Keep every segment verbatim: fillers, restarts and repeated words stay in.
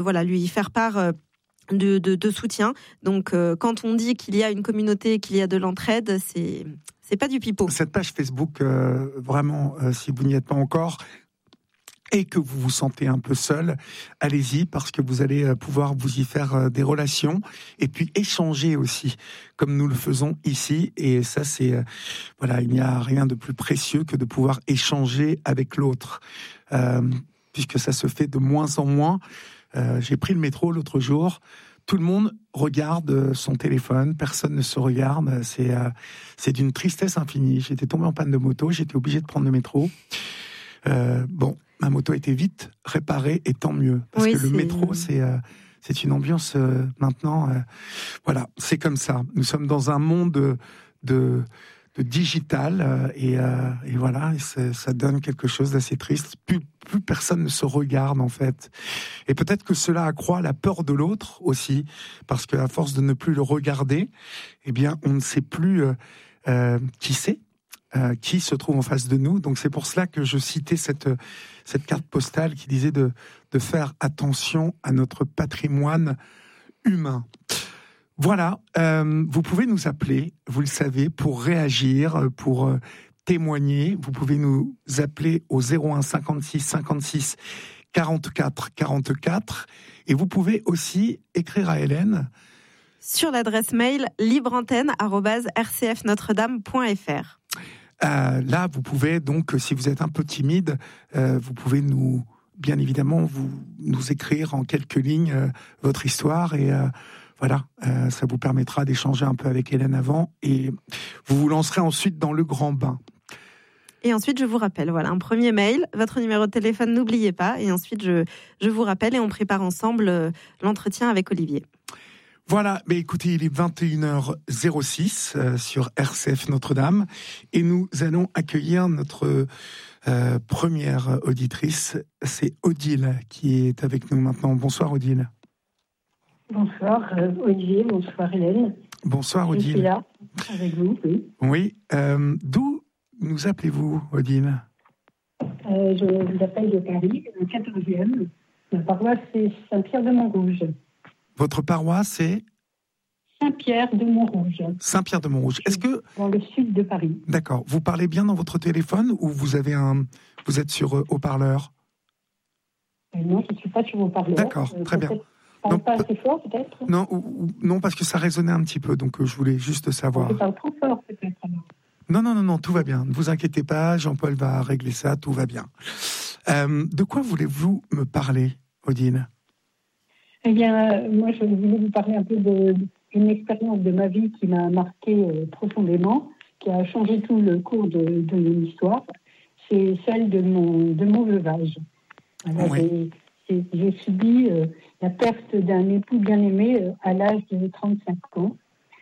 voilà, lui faire part euh, de, de, de soutien. Donc, euh, quand on dit qu'il y a une communauté, qu'il y a de l'entraide, c'est, c'est pas du pipeau. Cette page Facebook, euh, vraiment, euh, si vous n'y êtes pas encore, et que vous vous sentez un peu seul, allez-y, parce que vous allez pouvoir vous y faire des relations et puis échanger aussi, comme nous le faisons ici. Et ça, c'est voilà, il n'y a rien de plus précieux que de pouvoir échanger avec l'autre, euh, puisque ça se fait de moins en moins. Euh, j'ai pris le métro l'autre jour. Tout le monde regarde son téléphone, personne ne se regarde. C'est euh, c'est d'une tristesse infinie. J'étais tombé en panne de moto, j'étais obligé de prendre le métro. Euh, bon. Ma moto a été vite réparée et tant mieux. Parce oui, que le c'est... métro, c'est, euh, c'est une ambiance euh, maintenant. Euh, voilà, c'est comme ça. Nous sommes dans un monde de, de, de digital euh, et, euh, et voilà, et ça donne quelque chose d'assez triste. Plus, plus personne ne se regarde en fait. Et peut-être que cela accroît la peur de l'autre aussi. Parce qu'à force de ne plus le regarder, eh bien, on ne sait plus euh, euh, qui c'est. Euh, qui se trouve en face de nous. Donc c'est pour cela que je citais cette, cette carte postale qui disait de, de faire attention à notre patrimoine humain. Voilà, euh, vous pouvez nous appeler, vous le savez, pour réagir, pour euh, témoigner. Vous pouvez nous appeler au zéro un cinquante-six cinquante-six quarante-quatre quarante-quatre et vous pouvez aussi écrire à Hélène sur l'adresse mail libreantenne arobase r c f notre dame point f r. Euh, là, vous pouvez donc, si vous êtes un peu timide, euh, vous pouvez nous, bien évidemment, vous nous écrire en quelques lignes euh, votre histoire et euh, voilà, euh, ça vous permettra d'échanger un peu avec Hélène avant et vous vous lancerez ensuite dans le grand bain. Et ensuite, je vous rappelle, voilà, un premier mail, votre numéro de téléphone, n'oubliez pas. Et ensuite, je, je vous rappelle et on prépare ensemble euh, l'entretien avec Olivier. Voilà, mais écoutez, il est vingt et une heures zéro six euh, sur R C F Notre-Dame et nous allons accueillir notre euh, première auditrice, c'est Odile qui est avec nous maintenant. Bonsoir Odile. Bonsoir euh, Olivier, bonsoir Hélène. Bonsoir Odile. Je suis là avec vous, oui. Oui, euh, d'où nous appelez-vous Odile ? euh, Je vous appelle de Paris, le quatorzième. Ma paroisse c'est Saint-Pierre-de-Montrouge. Votre paroisse est Saint-Pierre-de-Montrouge. Saint-Pierre-de-Montrouge. Est-ce que dans le sud de Paris. D'accord. Vous parlez bien dans votre téléphone ou vous avez un, vous êtes sur euh, haut-parleur ? euh, Non, je ne suis pas sur haut-parleur. D'accord, euh, très bien. Non, pas assez fort peut-être. Non, ou, ou, non, parce que ça résonnait un petit peu, donc euh, je voulais juste savoir. Je parle trop fort peut-être. Alors. Non, non, non, non, tout va bien. Ne vous inquiétez pas, Jean-Paul va régler ça, tout va bien. Euh, de quoi voulez-vous me parler, Odile ? Eh bien, euh, moi, je voulais vous parler un peu de, d'une expérience de ma vie qui m'a marqué euh, profondément, qui a changé tout le cours de, de mon histoire. C'est celle de mon, de mon veuvage. Alors, oui. j'ai, j'ai subi euh, la perte d'un époux bien-aimé euh, à l'âge de trente-cinq ans.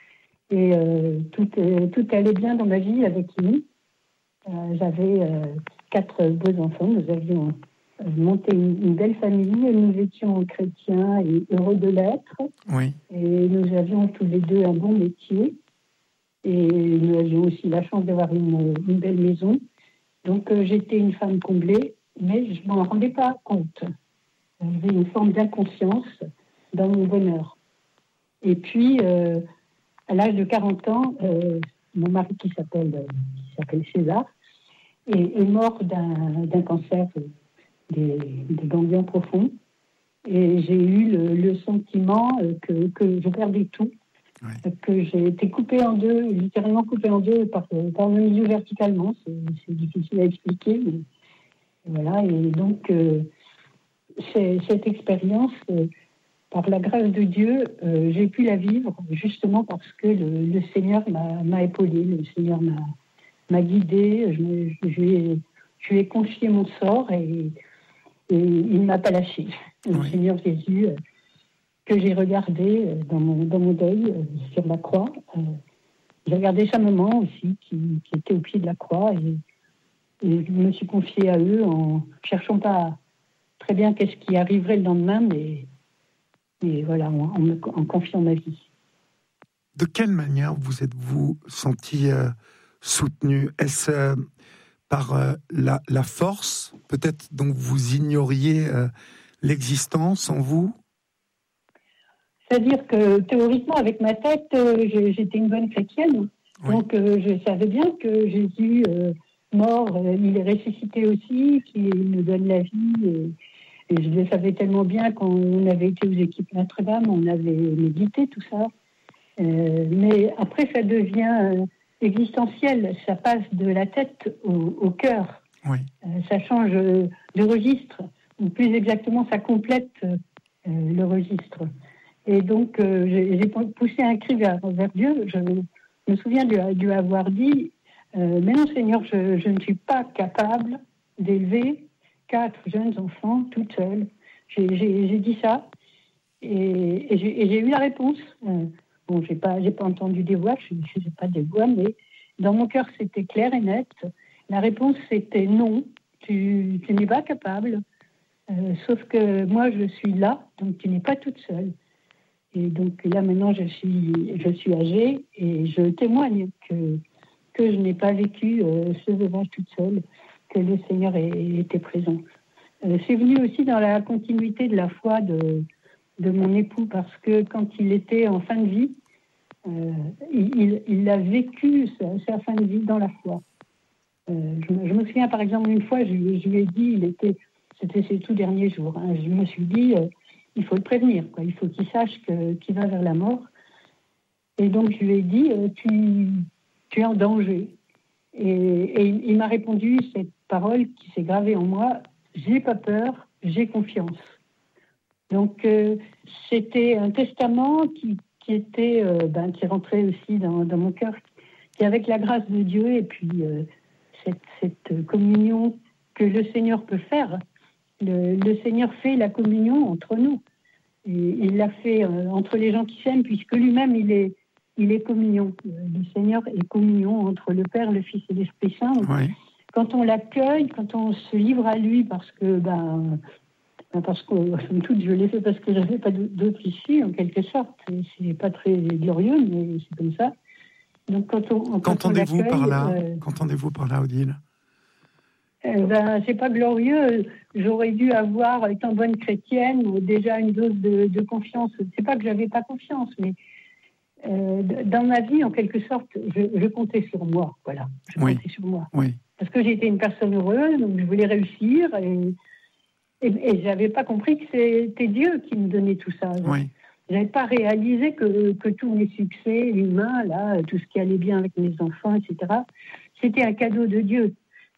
Et euh, tout, euh, tout allait bien dans ma vie avec lui. Euh, j'avais euh, quatre beaux enfants. Nous avions monté une, une belle famille. Nous étions chrétiens et heureux de l'être. Oui. Et nous avions tous les deux un bon métier. Et nous avions aussi la chance d'avoir une, une belle maison. Donc euh, j'étais une femme comblée, mais je ne m'en rendais pas compte. J'avais une forme d'inconscience dans mon bonheur. Et puis, euh, à l'âge de quarante ans, euh, mon mari qui s'appelle, euh, qui s'appelle César est, est mort d'un, d'un cancer des, des ganglions profonds. Et j'ai eu le, le sentiment que, que je perdais tout, ouais. que j'ai été coupée en deux, littéralement coupée en deux par, par le milieu verticalement. C'est, c'est difficile à expliquer. Mais voilà, et donc, euh, c'est, cette expérience... Euh, par la grâce de Dieu, euh, j'ai pu la vivre justement parce que le, le Seigneur m'a, m'a épaulée, le Seigneur m'a, m'a guidée, je, je, je, lui ai, je lui ai confié mon sort et, et il ne m'a pas lâché. Le oui. Seigneur Jésus, euh, que j'ai regardé euh, dans, mon, dans mon deuil euh, sur la croix, euh, j'ai regardé sa maman aussi qui, qui était au pied de la croix et, et je me suis confiée à eux en cherchant pas très bien qu'est-ce qui arriverait le lendemain, mais Et voilà, en, me, en confiant ma vie. De quelle manière vous êtes-vous senti euh, soutenu ? Est-ce euh, par euh, la, la force, peut-être dont vous ignoriez euh, l'existence en vous ? C'est-à-dire que théoriquement, avec ma tête, euh, j'étais une bonne chrétienne. Oui. Donc euh, je savais bien que Jésus, euh, mort, euh, il est ressuscité aussi, qu'il nous donne la vie. Et, et je le savais tellement bien quand on avait été aux équipes Notre-Dame, on avait médité tout ça. Euh, mais après, ça devient euh, existentiel. Ça passe de la tête au, au cœur. Oui. Euh, ça change de registre. Ou plus exactement, ça complète euh, le registre. Et donc, euh, j'ai, j'ai poussé un cri vers, vers Dieu. Je me souviens de lui avoir dit euh, « Mais non, Seigneur, je, je ne suis pas capable d'élever quatre jeunes enfants toute seule. » J'ai, j'ai, j'ai dit ça et, et, j'ai, et j'ai eu la réponse. Euh, bon, je n'ai pas, j'ai pas entendu des voix, je ne sais pas des voix, mais dans mon cœur, c'était clair et net. La réponse, c'était « Non, tu, tu n'es pas capable. Euh, sauf que moi, je suis là, donc tu n'es pas toute seule. » Et donc là, maintenant, je suis, je suis âgée et je témoigne que, que je n'ai pas vécu euh, ce veuvage toute seule, que le Seigneur était présent. Euh, c'est venu aussi dans la continuité de la foi de, de mon époux, parce que quand il était en fin de vie, euh, il, il a vécu sa, sa fin de vie dans la foi. Euh, je, je me souviens, par exemple, une fois, je, je lui ai dit, il était, c'était ses tout derniers jours, hein, je me suis dit... Euh, il faut le prévenir, quoi. Il faut qu'il sache que, qu'il va vers la mort. Et donc, je lui ai dit, euh, tu, tu es en danger. Et, et il m'a répondu cette parole qui s'est gravée en moi, j'ai pas peur, j'ai confiance. Donc, euh, c'était un testament qui, qui était, euh, ben, qui rentrait aussi dans, dans mon cœur, qui, avec la grâce de Dieu et puis euh, cette, cette communion que le Seigneur peut faire. Le, le Seigneur fait la communion entre nous. Et il l'a fait euh, entre les gens qui s'aiment, puisque lui-même, il est, il est communion. Le Seigneur est communion entre le Père, le Fils et l'Esprit Saint. Oui. Quand on l'accueille, quand on se livre à lui, parce que, ben, parce que, somme toute, je l'ai fait parce que je n'avais pas d'autre issue, en quelque sorte. Et c'est pas très glorieux, mais c'est comme ça. Donc, quand on, quand qu'entendez-vous on par là euh, Qu'entendez-vous par là, Odile? Eh ben, c'est pas glorieux. J'aurais dû avoir, étant bonne chrétienne, déjà une dose de, de confiance. C'est pas que j'avais pas confiance, mais euh, dans ma vie, en quelque sorte, je, je comptais sur moi. Voilà, je oui. comptais sur moi. Oui. Parce que j'étais une personne heureuse, donc je voulais réussir, et, et, et j'avais pas compris que c'était Dieu qui me donnait tout ça. Oui. J'avais pas réalisé que, que tous mes succès humains, là, tout ce qui allait bien avec mes enfants, et cetera, c'était un cadeau de Dieu.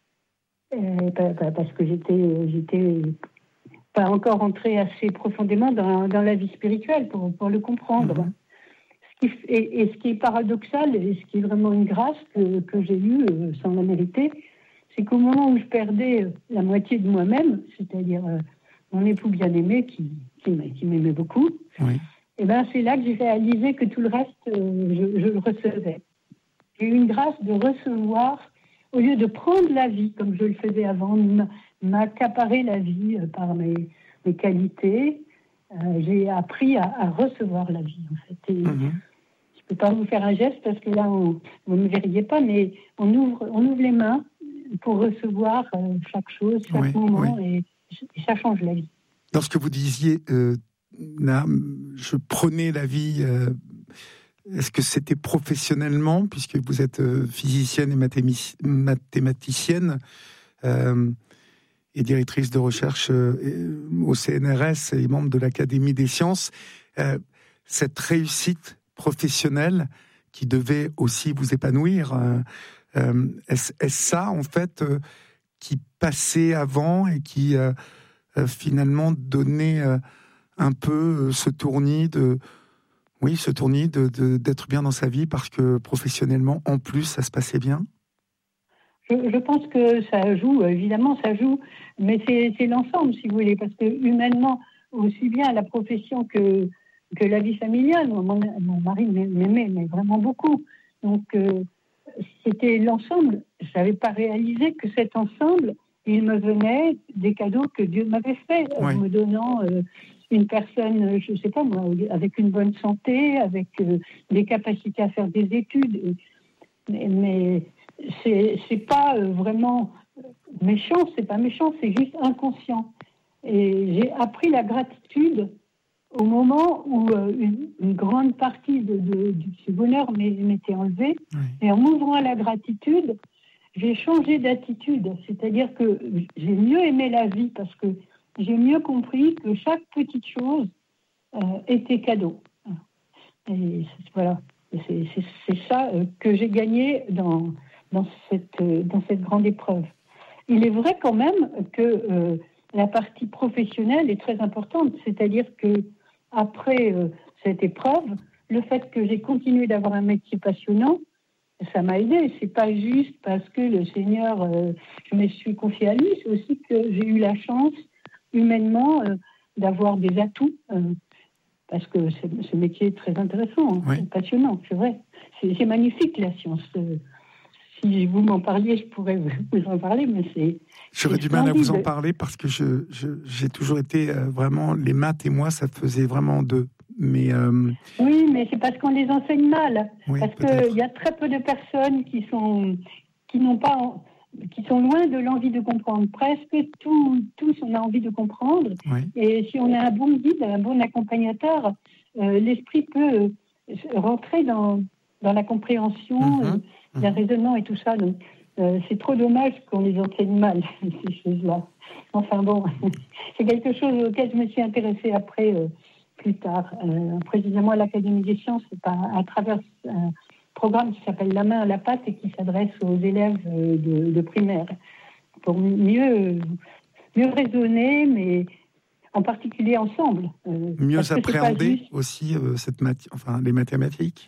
Euh, parce que j'étais, j'étais pas encore entrée assez profondément dans, dans la vie spirituelle pour, pour le comprendre. Mmh. Ce qui, et, et ce qui est paradoxal, et ce qui est vraiment une grâce que, que j'ai eue euh, sans la mériter, c'est qu'au moment où je perdais la moitié de moi-même, c'est-à-dire euh, mon époux bien-aimé qui, qui, qui m'aimait beaucoup, oui. et ben c'est là que j'ai réalisé que tout le reste, euh, je, je le recevais. J'ai eu une grâce de recevoir. Au lieu de prendre la vie, comme je le faisais avant, m'accaparer la vie par mes, mes qualités, euh, j'ai appris à, à recevoir la vie, en fait. Et mm-hmm. Je ne peux pas vous faire un geste parce que là, on, vous ne me verriez pas, mais on ouvre, on ouvre les mains pour recevoir euh, chaque chose, chaque oui, moment, oui. Et, et ça change la vie. Lorsque vous disiez, euh, là, je prenais la vie... Euh... Est-ce que c'était professionnellement, puisque vous êtes physicienne et mathématicienne euh, et directrice de recherche euh, au C N R S et membre de l'Académie des sciences, euh, cette réussite professionnelle qui devait aussi vous épanouir, euh, euh, est-ce, est-ce ça en fait euh, qui passait avant et qui euh, euh, finalement donnait euh, un peu ce tournis de... Oui, ce tournis de, de, d'être bien dans sa vie parce que professionnellement, en plus, ça se passait bien? Je, je pense que ça joue, évidemment, ça joue, mais c'est, c'est l'ensemble, si vous voulez, parce que humainement, aussi bien la profession que, que la vie familiale, mon, mon mari m'aimait mais vraiment beaucoup. Donc, euh, c'était l'ensemble. Je n'avais pas réalisé que cet ensemble, il me venait des cadeaux que Dieu m'avait faits, oui. En me donnant... Euh, une personne, je ne sais pas moi, avec une bonne santé, avec euh, des capacités à faire des études. Mais, mais c'est, c'est pas euh, vraiment méchant, c'est pas méchant, c'est juste inconscient. Et j'ai appris la gratitude au moment où euh, une, une grande partie de, de, de ce bonheur m'était enlevée, oui. Et en m'ouvrant à la gratitude, j'ai changé d'attitude. C'est-à-dire que j'ai mieux aimé la vie parce que j'ai mieux compris que chaque petite chose euh, était cadeau. Et voilà, c'est, c'est, c'est ça euh, que j'ai gagné dans, dans, cette, euh, dans cette grande épreuve. Il est vrai quand même que euh, la partie professionnelle est très importante, c'est-à-dire que après euh, cette épreuve, le fait que j'ai continué d'avoir un métier passionnant, ça m'a aidé. C'est pas juste parce que le Seigneur, euh, je me suis confiée à lui, c'est aussi que j'ai eu la chance humainement euh, d'avoir des atouts, euh, parce que ce métier est très intéressant, hein, oui. Passionnant, c'est vrai. C'est, c'est magnifique la science. Euh, si vous m'en parliez, je pourrais vous en parler, mais c'est... J'aurais du mal à vous en parler parce que je, je, j'ai toujours été euh, vraiment... Les maths et moi, ça faisait vraiment deux. Mais euh... Oui, mais c'est parce qu'on les enseigne mal. Oui, parce peut-être. qu'il y a très peu de personnes qui sont, qui n'ont pas, qui sont loin de l'envie de comprendre. Presque tout, tous, on a envie de comprendre. Oui. Et si on a un bon guide, un bon accompagnateur, euh, l'esprit peut rentrer dans, dans la compréhension, mmh, euh, mmh. le raisonnement et tout ça. Donc, euh, c'est trop dommage qu'on les enseigne mal, ces choses-là. Enfin bon, c'est quelque chose auquel je me suis intéressée après... Euh, plus tard, euh, précisément à l'Académie des sciences, à, à travers un programme qui s'appelle La main à la pâte et qui s'adresse aux élèves de, de primaire, pour mieux, mieux raisonner, mais en particulier ensemble. Euh, mieux appréhender juste... aussi euh, cette mati- enfin, les mathématiques.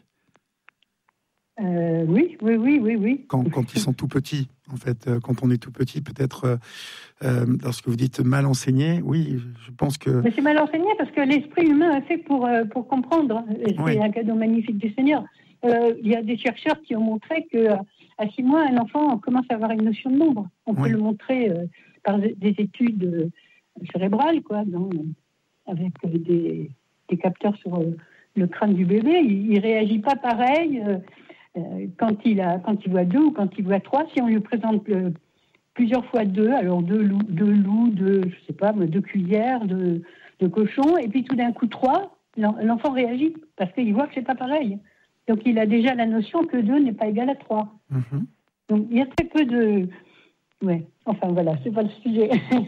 Euh, oui, oui, oui, oui, oui. Quand, quand ils sont tout petits, en fait, euh, quand on est tout petit, peut-être, euh, euh, lorsque vous dites mal enseigné, oui, je pense que... Mais c'est mal enseigné parce que l'esprit humain est fait pour, euh, pour comprendre. Et c'est oui. un cadeau magnifique du Seigneur. Euh, il y a des chercheurs qui ont montré qu'à six mois, un enfant commence à avoir une notion de nombre. On oui. peut le montrer euh, par des études euh, cérébrales, quoi, dans, avec euh, des, des capteurs sur euh, le crâne du bébé. Il ne réagit pas pareil... Euh, Euh, quand il a, quand il voit deux ou quand il voit trois, si on lui présente le, plusieurs fois deux, alors deux loups, deux loups, deux, je sais pas, deux cuillères, deux, deux cochons, et puis tout d'un coup trois, l'enfant réagit parce qu'il voit que c'est pas pareil. Donc il a déjà la notion que deux n'est pas égal à trois. Mm-hmm. Donc il y a très peu de, ouais. Enfin voilà, c'est pas le sujet.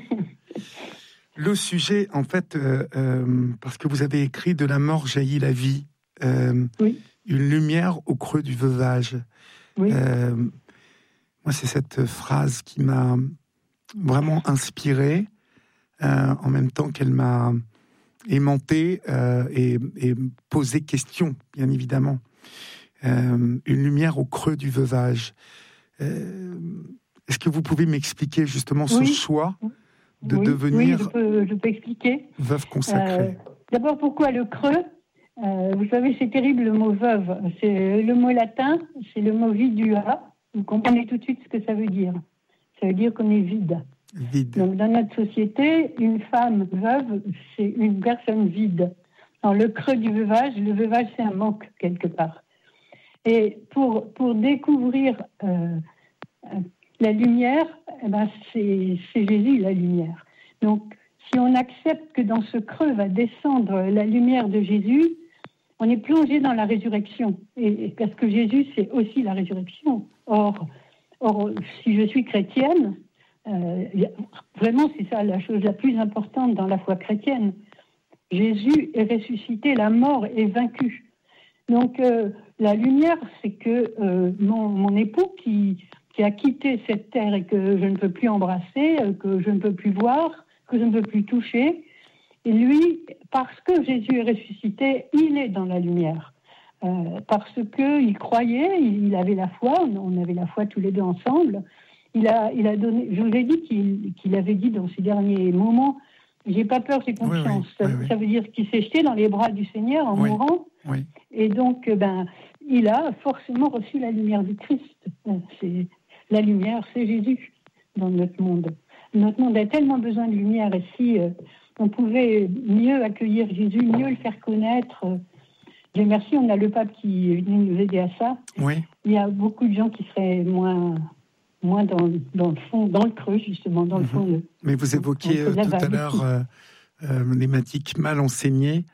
Le sujet, en fait, euh, euh, parce que vous avez écrit de la mort jaillit la vie. Euh, oui. Une lumière au creux du veuvage. Oui. Euh, moi, c'est cette phrase qui m'a vraiment inspiré, euh, en même temps qu'elle m'a aimanté euh, et, et posé question, bien évidemment. Euh, une lumière au creux du veuvage. Euh, est-ce que vous pouvez m'expliquer justement ce oui. choix de oui. devenir oui, je peux, je peux expliquer. Veuve consacrée. Euh, d'abord, pourquoi le creux ? Euh, vous savez, c'est terrible le mot veuve. C'est le mot latin, c'est le mot vidua. Vous comprenez tout de suite ce que ça veut dire. Ça veut dire qu'on est vide. Vide. Donc, dans notre société, une femme veuve, c'est une personne vide. Dans le creux du veuvage, le veuvage, c'est un manque quelque part. Et pour, pour découvrir euh, la lumière, eh ben, c'est, c'est Jésus, la lumière. Donc, si on accepte que dans ce creux va descendre la lumière de Jésus, on est plongé dans la résurrection. Et, et parce que Jésus, c'est aussi la résurrection. Or, or si je suis chrétienne, euh, vraiment, c'est ça la chose la plus importante dans la foi chrétienne. Jésus est ressuscité, la mort est vaincue. Donc, euh, la lumière, c'est que euh, mon, mon époux qui, qui a quitté cette terre et que je ne peux plus embrasser, euh, que je ne peux plus voir, que je ne peux plus toucher, et lui, parce que Jésus est ressuscité, il est dans la lumière. Euh, parce qu'il croyait, il avait la foi, on avait la foi tous les deux ensemble. Il a, il a donné, je vous ai dit qu'il, qu'il avait dit dans ces derniers moments, j'ai pas peur, j'ai confiance. Oui, oui, oui, oui. Ça veut dire qu'il s'est jeté dans les bras du Seigneur en oui, mourant. Oui. Et donc, ben, il a forcément reçu la lumière du Christ. C'est, la lumière, c'est Jésus dans notre monde. Notre monde a tellement besoin de lumière, et si euh, on pouvait mieux accueillir Jésus, mieux le faire connaître. Euh, Dieu merci, on a le pape qui est venu nous aider à ça. Oui. Il y a beaucoup de gens qui seraient moins, moins dans, dans le fond, dans le creux, justement, dans mm-hmm. le fond. De, Mais vous évoquiez euh, tout à l'heure euh, euh, les mathématiques mal enseignées.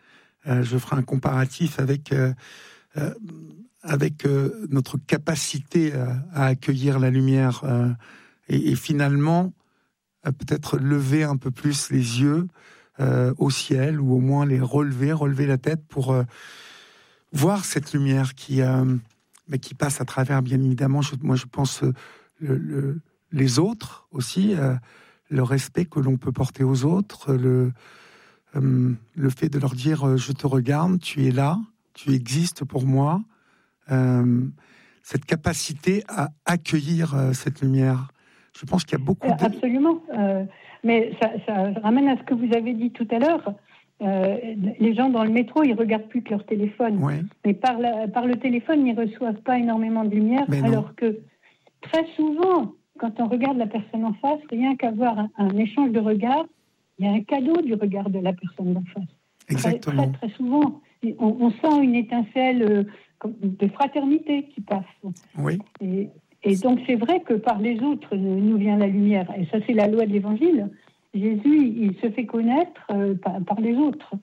Euh, je ferai un comparatif avec euh, euh, avec euh, notre capacité à, à accueillir la lumière euh, et, et finalement euh, peut-être lever un peu plus les yeux euh, au ciel ou au moins les relever, relever la tête pour euh, voir cette lumière qui euh, mais qui passe à travers, bien évidemment. Je, moi, je pense euh, le, le, les autres aussi, euh, le respect que l'on peut porter aux autres, le euh, le fait de leur dire euh, je te regarde, tu es là, tu existes pour moi. Euh, cette capacité à accueillir euh, cette lumière. Je pense qu'il y a beaucoup de... Absolument. Euh, mais ça, ça ramène à ce que vous avez dit tout à l'heure. Euh, les gens dans le métro, ils regardent plus que leur téléphone. Oui. Mais par, la, par le téléphone, ils reçoivent pas énormément de lumière. Mais alors non. que très souvent, quand on regarde la personne en face, rien qu'avoir un, un échange de regards, il y a un cadeau du regard de la personne d'en face. Exactement. Très, très, très souvent, on, on sent une étincelle euh, de fraternité qui passe. Oui. Et, et donc, c'est vrai que par les autres nous vient la lumière. Et ça, c'est la loi de l'Évangile. Jésus, il se fait connaître euh, par, par les autres.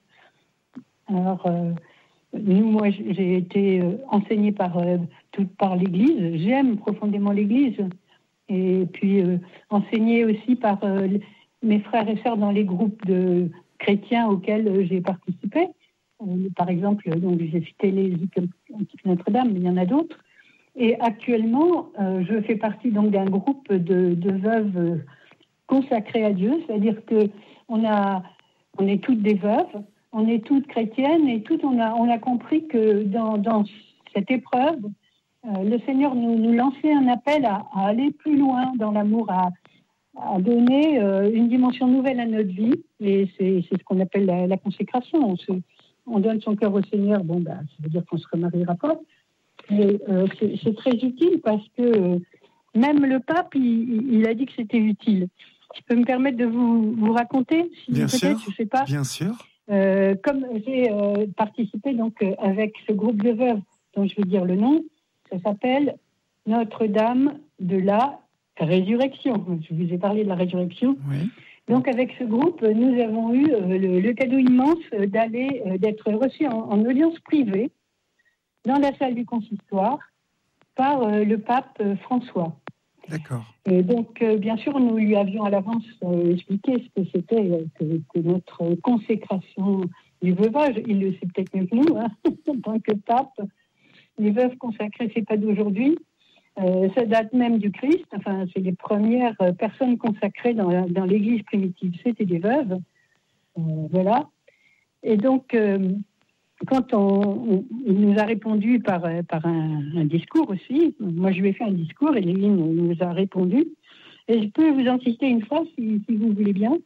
Alors, euh, nous, moi, j'ai été euh, enseignée par, euh, tout, par l'Église. J'aime profondément l'Église. Et puis, euh, enseignée aussi par euh, mes frères et sœurs dans les groupes de chrétiens auxquels euh, j'ai participé. Euh, par exemple, donc, j'ai cité les équipes Notre-Dame, mais il y en a d'autres. Et actuellement, euh, je fais partie donc d'un groupe de, de veuves consacrées à Dieu, c'est-à-dire que on a, on est toutes des veuves, on est toutes chrétiennes et toutes on a, on a compris que dans, dans cette épreuve, euh, le Seigneur nous, nous lançait un appel à, à aller plus loin dans l'amour, à, à donner euh, une dimension nouvelle à notre vie. Et c'est, c'est ce qu'on appelle la, la consécration. On, se, on donne son cœur au Seigneur. Bon, bah, ça veut dire qu'on se remariera pas. Mais euh, c'est, c'est très utile parce que euh, même le pape, il, il a dit que c'était utile. Je peux me permettre de vous, vous raconter, si bien peut-être, sûr, je sais pas. Bien sûr. Euh, comme j'ai euh, participé donc euh, avec ce groupe de veuves, dont je vais dire le nom, ça s'appelle Notre-Dame de la Résurrection. Je vous ai parlé de la résurrection. Oui. Donc avec ce groupe, nous avons eu euh, le, le cadeau immense d'aller, euh, d'être reçus en, en audience privée dans la salle du consistoire par euh, le pape euh, François. D'accord. Et donc, euh, bien sûr, nous lui avions à l'avance euh, expliqué ce que c'était euh, que, que notre consécration du veuvage. Il le sait peut-être mieux que nous, hein, en tant que pape. Les veuves consacrées, c'est pas d'aujourd'hui. Euh, ça date même du Christ. Enfin, c'est les premières euh, personnes consacrées dans, la, dans l'Église primitive. C'était des veuves. Euh, voilà. Et donc... Euh, Quand on, on, il nous a répondu par, par un, un discours aussi, moi je lui ai fait un discours et Lévin nous a répondu. Et je peux vous en citer une phrase si, si vous voulez bien.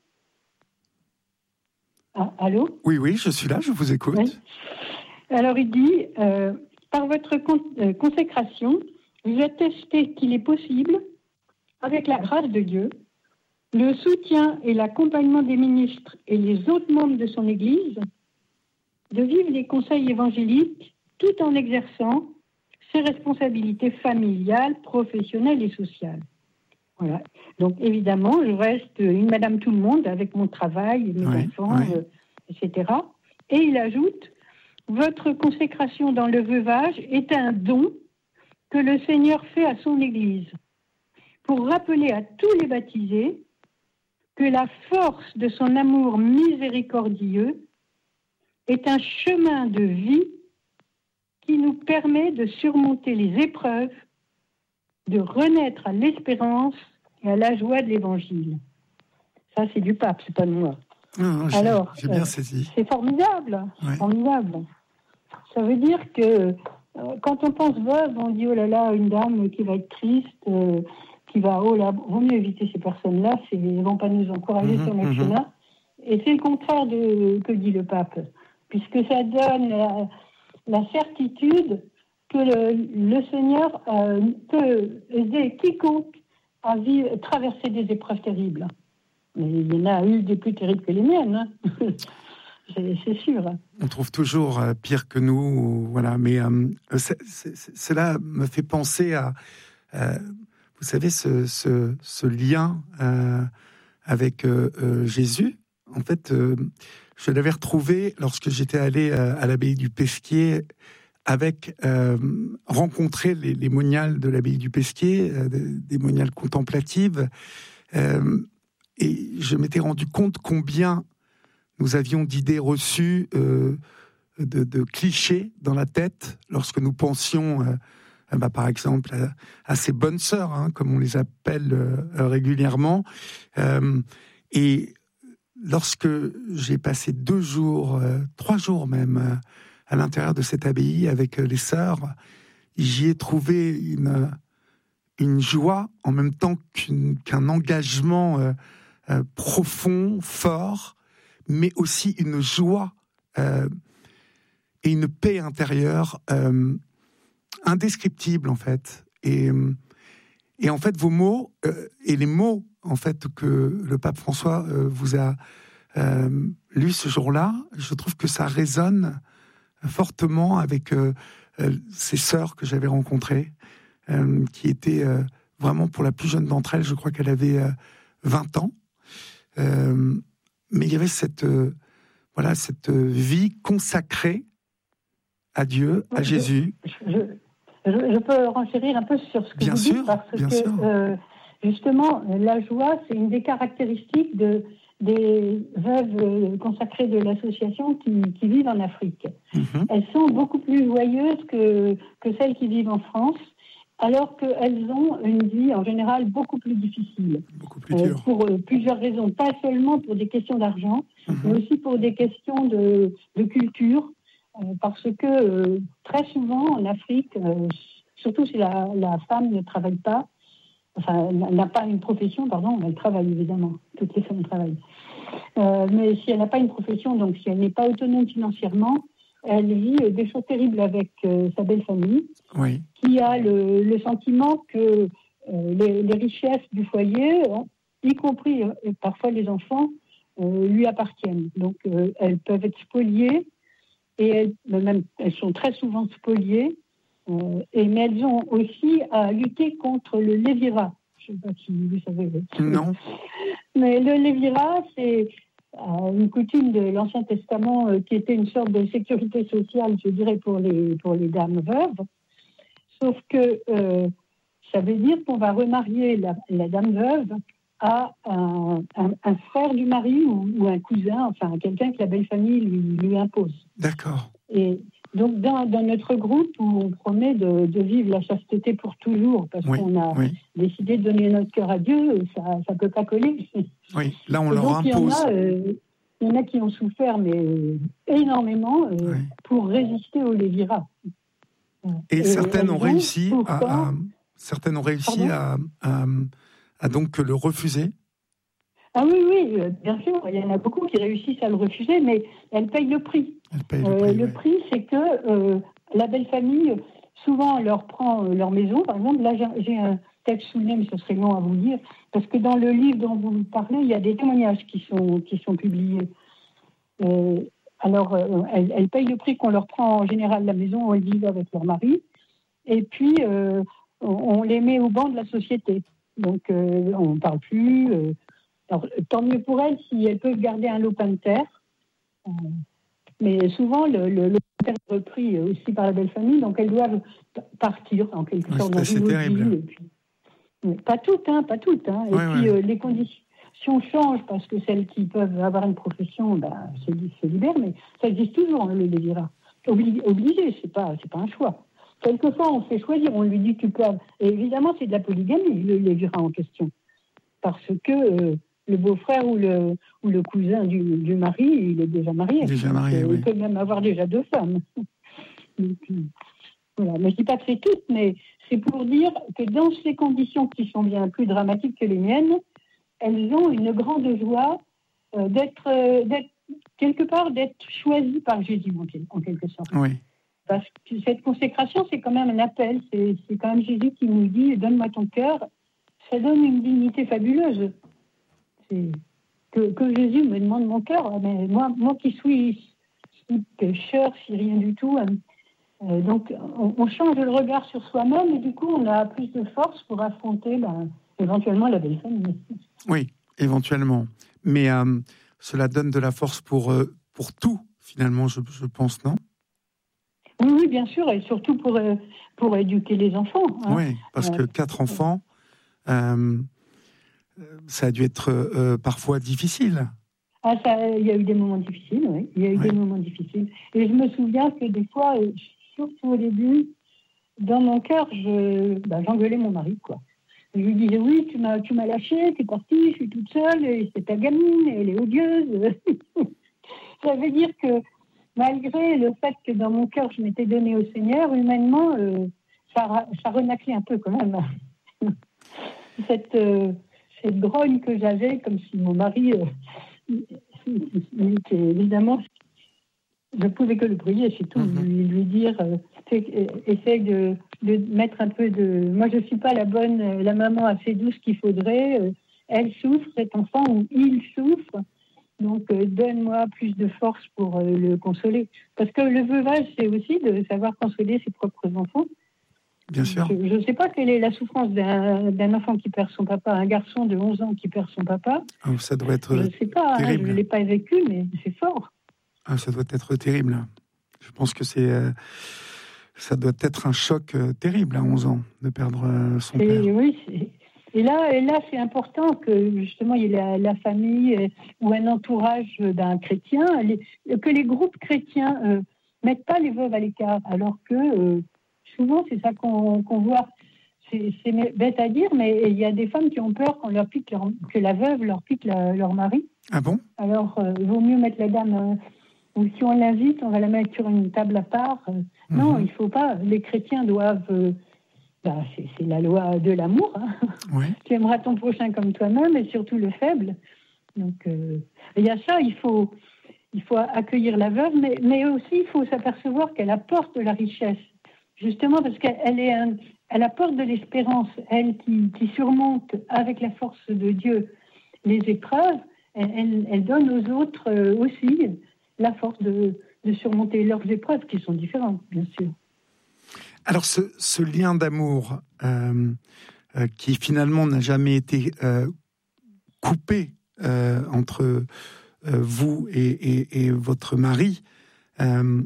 Ah, allô ? Oui, oui, je suis là, je vous écoute. Oui. Alors il dit, euh, par votre con- euh, consécration, vous attestez qu'il est possible, avec la grâce de Dieu, le soutien et l'accompagnement des ministres et les autres membres de son Église, de vivre les conseils évangéliques tout en exerçant ses responsabilités familiales, professionnelles et sociales. Voilà. Donc évidemment, je reste une Madame Tout-le-Monde avec mon travail, mes oui, enfants, oui. euh, et cetera. Et il ajoute, votre consécration dans le veuvage est un don que le Seigneur fait à son Église pour rappeler à tous les baptisés que la force de son amour miséricordieux est un chemin de vie qui nous permet de surmonter les épreuves, de renaître à l'espérance et à la joie de l'Évangile. Ça, c'est du pape, c'est pas de moi. Non, non, j'ai, Alors, j'ai bien euh, saisi. c'est formidable, c'est Ouais. formidable. Ça veut dire que euh, quand on pense veuve, on dit oh là là, une dame qui va être triste, euh, qui va oh là, vaut mieux éviter ces personnes-là, c'est, elles vont pas nous encourager Mmh, sur notre mmh. chemin. Et c'est le contraire de que dit le pape, puisque ça donne la, la certitude que le, le Seigneur euh, peut aider quiconque à vivre, traverser des épreuves terribles. Mais il y en a eu des plus terribles que les miennes, hein. c'est, c'est sûr. On trouve toujours euh, pire que nous, ou, voilà. Mais euh, c'est, c'est, c'est, cela me fait penser à, euh, vous savez, ce, ce, ce lien euh, avec euh, euh, Jésus. En fait, euh, je l'avais retrouvé lorsque j'étais allé euh, à l'abbaye du Pesquier, avec euh, rencontrer les, les moniales de l'abbaye du Pesquier, euh, des moniales contemplatives, euh, et je m'étais rendu compte combien nous avions d'idées reçues, euh, de, de clichés dans la tête, lorsque nous pensions, euh, bah, par exemple, à, à ces bonnes sœurs, hein, comme on les appelle euh, régulièrement. Euh, et lorsque j'ai passé deux jours, euh, trois jours même, euh, à l'intérieur de cette abbaye avec euh, les sœurs, j'y ai trouvé une, une joie en même temps qu'une, qu'un engagement euh, euh, profond, fort, mais aussi une joie euh, et une paix intérieure euh, indescriptible en fait. Et, et en fait, vos mots euh, et les mots en fait que le pape François euh, vous a euh, lus ce jour-là, je trouve que ça résonne fortement avec euh, euh, ces sœurs que j'avais rencontrées, euh, qui étaient euh, vraiment, pour la plus jeune d'entre elles, je crois qu'elle avait euh, vingt ans. Euh, mais il y avait cette, euh, voilà, cette vie consacrée à Dieu, à je, Jésus. Je, je, je peux renchérir un peu sur ce que bien vous sûr, dites, parce bien que sûr. Euh, justement, la joie, c'est une des caractéristiques de, des veuves consacrées de l'association qui, qui vivent en Afrique. Mm-hmm. Elles sont beaucoup plus joyeuses que, que celles qui vivent en France, alors qu'elles ont une vie en général beaucoup plus difficile. Beaucoup plus dure. Euh, pour euh, plusieurs raisons, pas seulement pour des questions d'argent, Mm-hmm. mais aussi pour des questions de, de culture, euh, parce que euh, très souvent en Afrique, euh, surtout si la, la femme ne travaille pas, enfin n'a pas une profession, pardon, elle travaille évidemment, toutes les femmes travaillent, euh, mais si elle n'a pas une profession, donc si elle n'est pas autonome financièrement, elle vit des choses terribles avec euh, sa belle famille, oui. qui a le, le sentiment que euh, les, les richesses du foyer, y compris euh, parfois les enfants, euh, lui appartiennent. Donc euh, elles peuvent être spoliées, et elles, même, elles sont très souvent spoliées, euh, et, mais elles ont aussi à lutter contre le lévirat. Je ne sais pas si vous savez. Non. Mais le lévirat, c'est euh, une coutume de l'Ancien Testament euh, qui était une sorte de sécurité sociale, je dirais, pour les, pour les dames veuves. Sauf que euh, ça veut dire qu'on va remarier la, la dame veuve à un, un, un frère du mari ou, ou un cousin, enfin quelqu'un que la belle famille lui, lui impose. D'accord. Et donc dans, dans notre groupe où on promet de, de vivre la chasteté pour toujours, parce oui, qu'on a oui. décidé de donner notre cœur à Dieu, ça ne peut pas coller. Oui, là on et leur donc, impose. Il y, euh, il y en a qui ont souffert, mais énormément, euh, oui. pour résister au lévirat. Et, et certaines ont réussi à, à certaines ont réussi à, à, à donc le refuser. Ah oui, oui, bien sûr, il y en a beaucoup qui réussissent à le refuser, mais elles payent le prix. Elles payent le euh, prix, le oui. prix, c'est que euh, la belle famille, souvent, leur prend leur maison. Par exemple, là, j'ai, j'ai un texte sous le nez, mais ce serait long à vous lire, parce que dans le livre dont vous parlez, il y a des témoignages qui sont, qui sont publiés. Euh, alors, euh, elles, elles payent le prix qu'on leur prend en général la maison où elles vivent avec leur mari, et puis euh, on, on les met au banc de la société. Donc, euh, on ne parle plus. Euh, alors, tant mieux pour elles si elles peuvent garder un lopin de terre. Euh, mais souvent, le, le lopin de terre est repris aussi par la belle famille, donc elles doivent partir en quelque oui, sorte dans une autre ville. Et puis, mais pas toutes, hein, pas toutes. Hein. Et ouais, puis ouais. euh, les conditions changent parce que celles qui peuvent avoir une profession, ben, c'est, c'est libère, mais ça existe toujours, hein, le lévirat. Obli- obligé, c'est pas, c'est pas un choix. Quelquefois, on fait choisir, on lui dit tu peux. Et évidemment, c'est de la polygamie, le lévirat en question, parce que euh, le beau-frère ou le, ou le cousin du, du mari, il est déjà marié. Déjà marié, donc, oui. Il peut même avoir déjà deux femmes. Donc, voilà. Mais je ne dis pas que c'est tout, mais c'est pour dire que dans ces conditions qui sont bien plus dramatiques que les miennes, elles ont une grande joie euh, d'être, euh, d'être, quelque part, d'être choisies par Jésus, en quelque sorte. Oui. Parce que cette consécration, c'est quand même un appel. C'est, c'est quand même Jésus qui nous dit « Donne-moi ton cœur ». Ça donne une dignité fabuleuse. C'est que, que Jésus me demande mon cœur. Mais moi, moi qui suis si pécheur, si rien du tout. Euh, donc, on, on change le regard sur soi-même et du coup, on a plus de force pour affronter ben, éventuellement la belle famille. Oui, éventuellement. Mais euh, cela donne de la force pour euh, pour tout, finalement, je, je pense, non ? Oui, oui, bien sûr, et surtout pour, euh, pour éduquer les enfants. Hein. Oui, parce que quatre enfants, euh, ça a dû être euh, parfois difficile. Ah, ça, il y a eu des moments difficiles, oui. Il y a eu Ouais. des moments difficiles. Et je me souviens que des fois, euh, surtout au début, dans mon cœur, je, bah, j'engueulais mon mari, quoi. Je lui disais, oui, tu m'as, tu m'as lâché, t'es partie, je suis toute seule, et c'est ta gamine, elle est odieuse. Ça veut dire que, malgré le fait que dans mon cœur, je m'étais donnée au Seigneur, humainement, euh, ça, ça renaclait un peu quand même. cette, euh, cette grogne que j'avais, comme si mon mari... Euh, il était, évidemment, je ne pouvais que le prier, c'est tout, mm-hmm. lui, lui dire, euh, essaye de, de mettre un peu de... Moi, je ne suis pas la bonne, la maman assez douce qu'il faudrait. Euh, elle souffre, cet enfant, ou il souffre. Donc, euh, donne-moi plus de force pour euh, le consoler. Parce que le veuvage, c'est aussi de savoir consoler ses propres enfants. Bien sûr. Je ne sais pas quelle est la souffrance d'un, d'un enfant qui perd son papa, un garçon de onze ans qui perd son papa. Oh, ça doit être je ne sais pas, hein, je ne l'ai pas vécu, mais c'est fort. Ah, ça doit être terrible. Je pense que c'est, euh, ça doit être un choc euh, terrible à onze ans de perdre euh, son et, père. Oui, c'est... Et là, et là, c'est important que justement il y ait la, la famille euh, ou un entourage d'un chrétien, les, que les groupes chrétiens euh, mettent pas les veuves à l'écart, alors que euh, souvent c'est ça qu'on, qu'on voit. C'est, c'est bête à dire, mais il y a des femmes qui ont peur qu'on leur pique leur, que la veuve leur pique la, leur mari. Ah bon ? Alors euh, il vaut mieux mettre la dame. Euh, ou si on l'invite, on va la mettre sur une table à part. Euh, mm-hmm. Non, il faut pas. Les chrétiens doivent. Euh, Ben, c'est, c'est la loi de l'amour. Hein. Oui. Tu aimeras ton prochain comme toi-même et surtout le faible. Donc, euh, il y a ça, il faut, il faut accueillir la veuve, mais, mais aussi il faut s'apercevoir qu'elle apporte de la richesse. Justement parce qu'elle est un, elle apporte de l'espérance. Elle qui, qui surmonte avec la force de Dieu les épreuves, elle, elle, elle donne aux autres euh, aussi la force de, de surmonter leurs épreuves qui sont différentes, bien sûr. Alors, ce, ce lien d'amour euh, euh, qui finalement n'a jamais été euh, coupé euh, entre euh, vous et, et, et votre mari euh,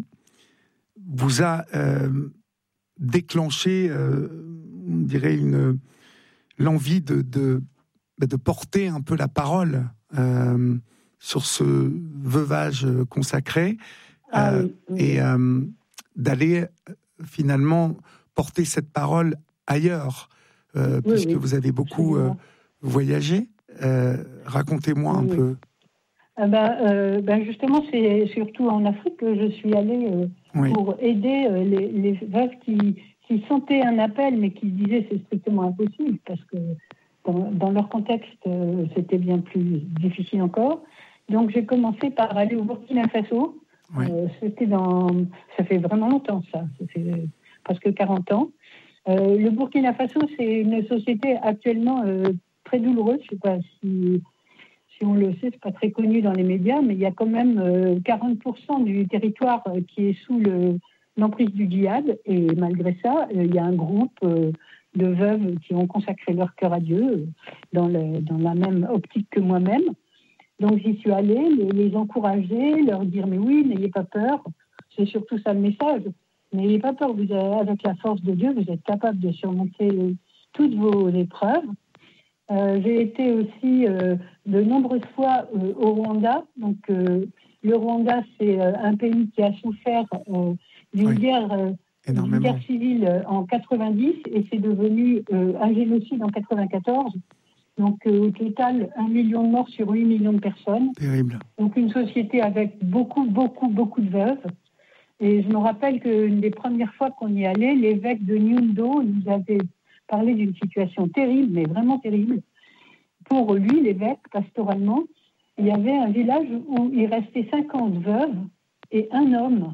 vous a euh, déclenché, euh, on dirait, une, l'envie de, de, de porter un peu la parole euh, sur ce veuvage consacré ah, euh, oui, oui. et euh, d'aller... finalement porter cette parole ailleurs, euh, oui, puisque oui, vous avez beaucoup euh, voyagé. Euh, racontez-moi oui, un oui. peu. Ah ben, euh, ben justement, c'est surtout en Afrique que je suis allée euh, oui. pour aider euh, les, les veuves qui, qui sentaient un appel, mais qui disaient c'est strictement impossible, parce que dans, dans leur contexte, euh, c'était bien plus difficile encore. Donc j'ai commencé par aller au Burkina Faso. Oui. Euh, c'était dans, ça fait vraiment longtemps ça, ça fait presque quarante ans. Euh, le Burkina Faso, c'est une société actuellement euh, très douloureuse. Je ne sais pas si, si on le sait, c'est pas très connu dans les médias, mais il y a quand même euh, quarante pour cent du territoire euh, qui est sous le, l'emprise du djihad. Et malgré ça, euh, il y a un groupe euh, de veuves qui ont consacré leur cœur à Dieu euh, dans, le, dans la même optique que moi-même. Donc, j'y suis allée, les, les encourager, leur dire « Mais oui, n'ayez pas peur ». C'est surtout ça le message. N'ayez pas peur, vous avez, avec la force de Dieu, vous êtes capable de surmonter toutes vos épreuves. Euh, j'ai été aussi euh, de nombreuses fois euh, au Rwanda. Donc, euh, le Rwanda, c'est euh, un pays qui a souffert euh, d'une, oui. guerre, euh, d'une guerre civile en quatre-vingt-dix et c'est devenu euh, un génocide en quatre-vingt-quatorze. Donc, euh, au total, un million de morts sur huit millions de personnes. Terrible. Donc, une société avec beaucoup, beaucoup, beaucoup de veuves. Et je me rappelle qu'une des premières fois qu'on y allait, l'évêque de Nyundo nous avait parlé d'une situation terrible, mais vraiment terrible. Pour lui, l'évêque, pastoralement, il y avait un village où il restait cinquante veuves et un homme.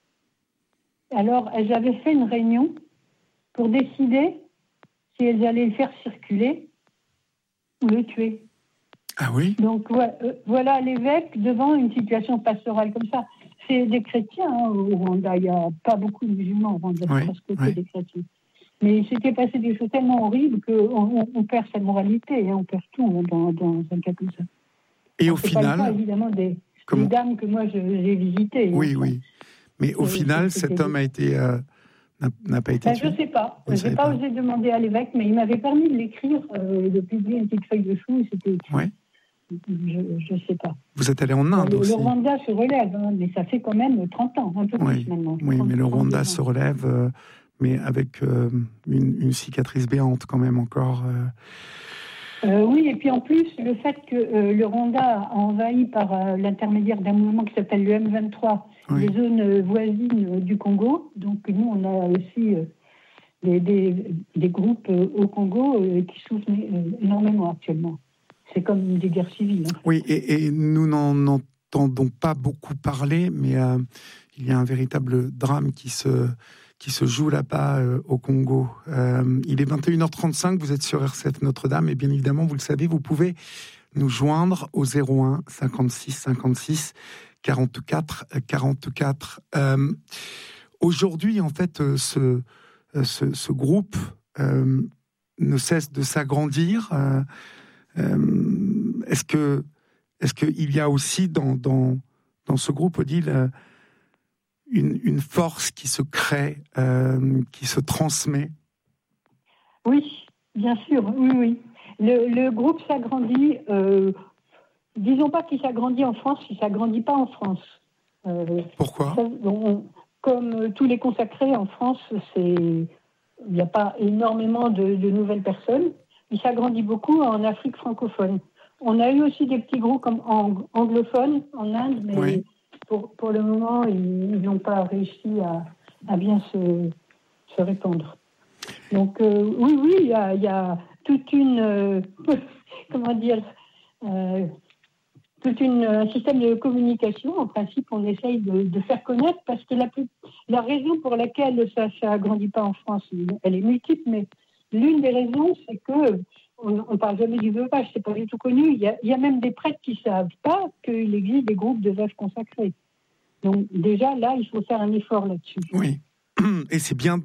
Alors, elles avaient fait une réunion pour décider si elles allaient le faire circuler ou le tuer. Ah oui. Donc ouais, euh, voilà l'évêque devant une situation pastorale comme ça. C'est des chrétiens hein, au Rwanda. Il n'y a pas beaucoup de musulmans au Rwanda, oui, parce que oui. c'est des chrétiens. Mais il s'était passé des choses tellement horribles qu'on on, on perd sa moralité, hein, on perd tout hein, dans, dans un cas comme ça. Et Alors, au c'est final, pas le cas, évidemment des, Comment... les dames que moi je, j'ai visitées. Oui, oui. Mais au Et final, cet homme a été, euh, n'a, n'a pas été ben, tué. Je ne sais pas. Vous Je n'ai pas, pas osé demander à l'évêque, mais il m'avait permis de l'écrire, euh, de publier une petite feuille de chou. C'était... Ouais. Je ne sais pas. Vous êtes allé en Inde le, aussi. Le Rwanda se relève, hein, mais ça fait quand même trente ans, un peu oui. plus maintenant. Oui, trente, mais le Rwanda ans. se relève, euh, mais avec euh, une, une cicatrice béante quand même encore. Euh... Euh, oui, et puis en plus, le fait que euh, le Rwanda a envahi par euh, l'intermédiaire d'un mouvement qui s'appelle le M vingt-trois, oui. les zones euh, voisines euh, du Congo. Donc nous, on a aussi euh, des, des, des groupes euh, au Congo euh, qui souffrent euh, énormément actuellement. C'est comme des guerres civiles. Hein. Oui, et, et nous n'en entendons pas beaucoup parler, mais euh, il y a un véritable drame qui se... qui se joue là-bas euh, au Congo. Euh, il est vingt et une heures trente-cinq, vous êtes sur R C F Notre-Dame, et bien évidemment, vous le savez, vous pouvez nous joindre au zéro un cinquante-six cinquante-six quarante-quatre quarante-quatre. Euh, aujourd'hui, en fait, euh, ce, euh, ce, ce groupe euh, ne cesse de s'agrandir. Euh, euh, est-ce que, est-ce qu'il y a aussi dans, dans, dans ce groupe, Odile, euh, Une, une force qui se crée, euh, qui se transmet? Oui, bien sûr, oui, oui. Le, le groupe s'agrandit, euh, disons pas qu'il s'agrandit en France, il ne s'agrandit pas en France. Euh, Pourquoi? ça, on, Comme tous les consacrés en France, il n'y a pas énormément de, de nouvelles personnes. Il s'agrandit beaucoup en Afrique francophone. On a eu aussi des petits groupes comme en, anglophones en Inde, mais... Oui. Pour, pour le moment, ils n'ont pas réussi à, à bien se, se répandre. Donc, euh, oui, oui, il y a, y a toute une, euh, comment dire, euh, toute une, un système de communication. En principe, on essaye de, de faire connaître, parce que la, la raison pour laquelle ça ne grandit pas en France, elle est multiple, mais l'une des raisons, c'est que on ne parle jamais du veuvage, c'est pas du tout connu. Il y a, il y a même des prêtres qui ne savent pas qu'il existe des groupes de veuves consacrés. Donc déjà, là, il faut faire un effort là-dessus. Oui, et c'est bien...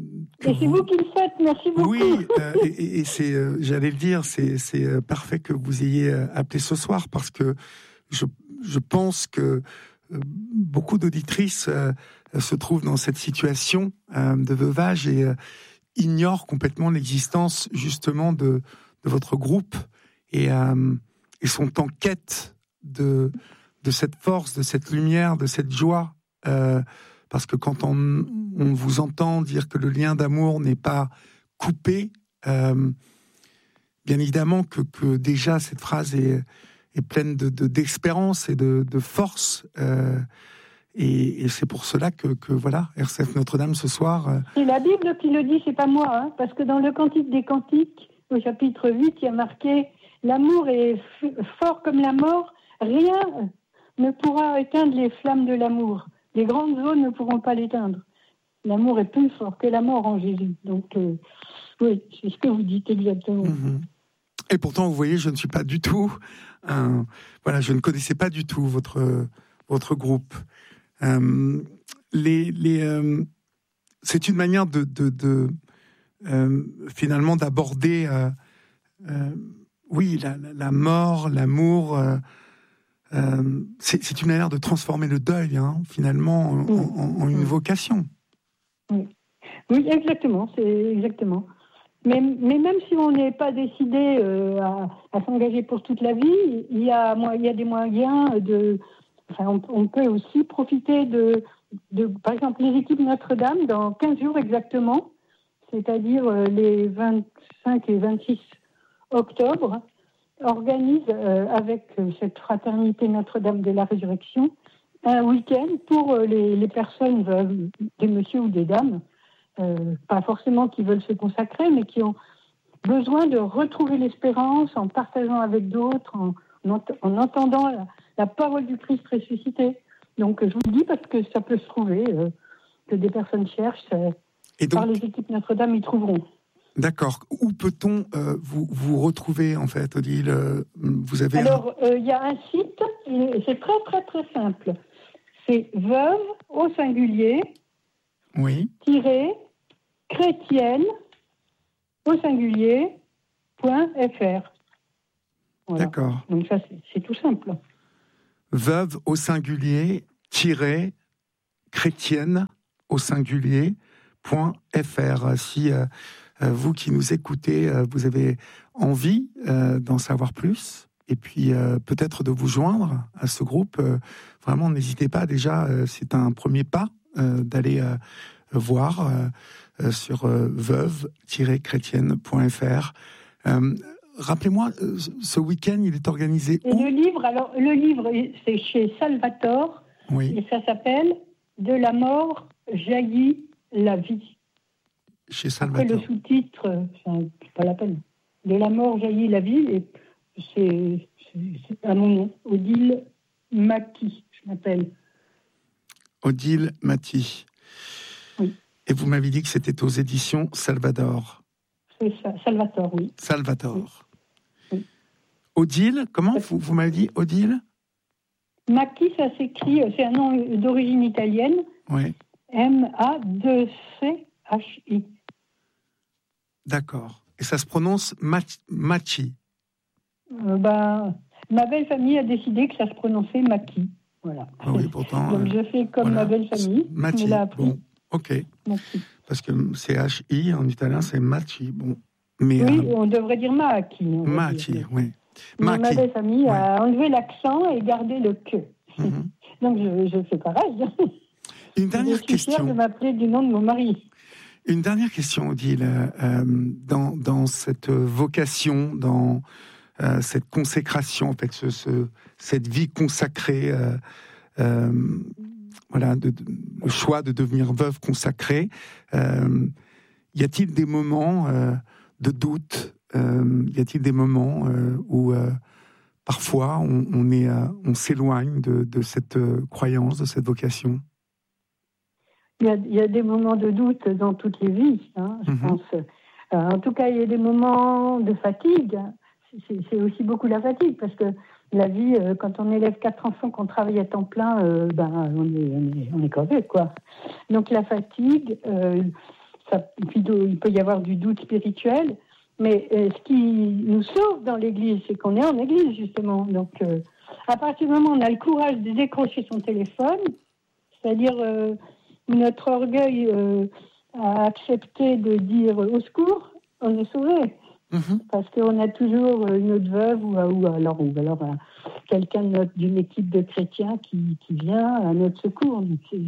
Et c'est vous... vous qui le faites, merci beaucoup. Oui, euh, et, et c'est, euh, j'allais le dire, c'est, c'est parfait que vous ayez appelé ce soir, parce que je, je pense que euh, beaucoup d'auditrices euh, se trouvent dans cette situation euh, de veuvage et euh, ignorent complètement l'existence justement de, de votre groupe et, euh, et sont en quête de, de cette force, de cette lumière, de cette joie. Euh, parce que quand on, on vous entend dire que le lien d'amour n'est pas coupé, euh, bien évidemment que, que déjà cette phrase est, est pleine de, de, d'espérance et de, de force. Euh, Et, et c'est pour cela que, que voilà, R C F Notre-Dame ce soir. Euh... C'est la Bible qui le dit, c'est pas moi, hein, parce que dans le Cantique des Cantiques, au chapitre huit, il y a marqué « L'amour est f- fort comme la mort, rien ne pourra éteindre les flammes de l'amour. Les grandes eaux ne pourront pas l'éteindre. L'amour est plus fort que la mort en Jésus. » Donc, euh, oui, c'est ce que vous dites exactement. Mmh. Et pourtant, vous voyez, je ne suis pas du tout... Un... Voilà, je ne connaissais pas du tout votre, votre groupe. Euh, les, les, euh, c'est une manière de, de, de euh, finalement d'aborder, euh, euh, oui, la, la mort, l'amour. Euh, euh, c'est, c'est une manière de transformer le deuil, hein, finalement, en, en, en une vocation. Oui, oui, exactement, c'est exactement. Mais, mais même si on n'est pas décidé euh, à, à s'engager pour toute la vie, il y a, il y a des moyens de. Enfin, on, on peut aussi profiter de, de, par exemple, les équipes Notre-Dame, dans quinze jours exactement, c'est-à-dire euh, les vingt-cinq et vingt-six octobre, organisent euh, avec euh, cette fraternité Notre-Dame de la Résurrection un week-end pour euh, les, les personnes, euh, des messieurs ou des dames, euh, pas forcément qui veulent se consacrer, mais qui ont besoin de retrouver l'espérance en partageant avec d'autres, en, en entendant la, la parole du Christ ressuscité. Donc, je vous le dis parce que ça peut se trouver, euh, que des personnes cherchent. Euh, et donc, par les équipes Notre-Dame, ils trouveront. D'accord. Où peut-on euh, vous, vous retrouver, en fait, Odile? Vous avez Alors, il euh, y a un site, c'est très, très, très simple. C'est veuve, au singulier, oui. tiré, chrétienne, au singulier, point F R. Voilà. D'accord. Donc ça, c'est, c'est tout simple. veuve au singulier, tiré, chrétienne au singulier, point fr. Si euh, vous qui nous écoutez, euh, vous avez envie euh, d'en savoir plus, et puis euh, peut-être de vous joindre à ce groupe, euh, vraiment n'hésitez pas. Déjà, euh, c'est un premier pas euh, d'aller euh, voir euh, euh, sur euh, veuve tiret chrétienne point fr. Euh, rappelez-moi, euh, ce week-end, il est organisé et où ? le livre, alors le livre, c'est chez Salvatore, Oui. et ça s'appelle « De la mort jaillit la vie ». Chez Après Salvatore. le sous-titre, c'est pas la peine. « De la mort jaillit la vie », et c'est, c'est, c'est à mon nom, Odile Maki, je m'appelle. Odile Mati. Oui. Et vous m'avez dit que c'était aux éditions Salvador. C'est ça, Salvatore, oui. Salvatore. Oui. Oui. Odile, comment vous, vous m'avez dit Odile ? Maki, ça s'écrit, c'est un nom d'origine italienne. Oui. M A deux C H I. D'accord. Et ça se prononce Machi. Machi. Euh, ben, ma belle famille a décidé que ça se prononçait Maki. Voilà. Ah oui, pourtant. Donc je fais comme voilà. ma belle famille. Machi. Me l'a appris. Bon, ok. Maki. Parce que c'est H I en italien, c'est Machi. Bon. Mais, Oui, euh, on devrait dire Maki. Machi, oui. Mais Maki. ma belle famille ouais. a enlevé l'accent et gardé le que. Mm-hmm. Donc je, je fais pareil. Une dernière je suis question. fière de m'appeler du nom de mon mari. Une dernière question, Odile. Euh, dans, dans cette vocation, dans euh, cette consécration, en fait, ce, ce, cette vie consacrée, euh, euh, voilà, de, de, le choix de devenir veuve consacrée, euh, y a-t-il des moments euh, de doute euh, Y a-t-il des moments euh, où euh, parfois on, on, est, euh, on s'éloigne de, de cette euh, croyance, de cette vocation ? Il y, a, il y a des moments de doute dans toutes les vies, hein, je mm-hmm. pense. Euh, en tout cas, il y a des moments de fatigue. C'est, c'est aussi beaucoup la fatigue, parce que la vie, euh, quand on élève quatre enfants, qu'on travaille à temps plein, euh, ben, on est, on est, on est crevé, quoi. Donc la fatigue, euh, ça, puis il peut y avoir du doute spirituel, mais euh, ce qui nous sauve dans l'Église, c'est qu'on est en Église, justement. Donc, euh, à partir du moment où on a le courage de décrocher son téléphone, c'est-à-dire... Euh, notre orgueil euh, a accepté de dire au secours, on est sauvé. Mmh. Parce qu'on a toujours une autre veuve ou, ou alors, ou alors quelqu'un de notre, d'une équipe de chrétiens qui, qui vient à notre secours. C'est,